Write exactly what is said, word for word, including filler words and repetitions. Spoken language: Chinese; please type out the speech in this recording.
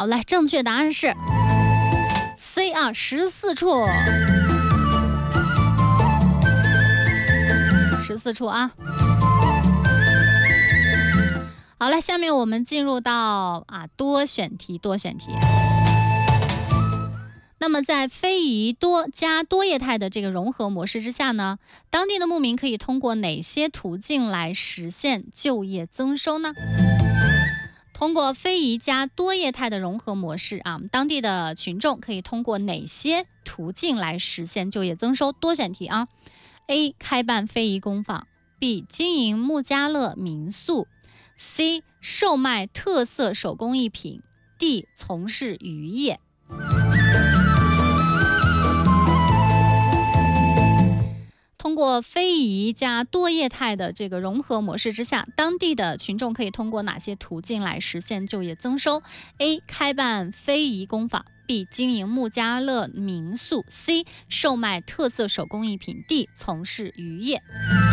好，来，正确答案是 C 啊，十四处，十四处啊。好了，下面我们进入到啊多选题，多选题。那么在非遗多加多业态的这个融合模式之下呢，当地的牧民可以通过哪些途径来实现就业增收呢？通过非遗加多业态的融合模式啊，当地的群众可以通过哪些途径来实现就业增收？多选题啊 ：A. 开办非遗工坊 ；B. 经营穆家乐民宿 ；C. 售卖特色手工艺品 ；D. 从事渔业。通过非遗加多业态的这个融合模式之下，当地的群众可以通过哪些途径来实现就业增收 ？A. 开办非遗工坊 ；B. 经营穆家乐民宿 ；C. 售卖特色手工艺品；D. 从事渔业。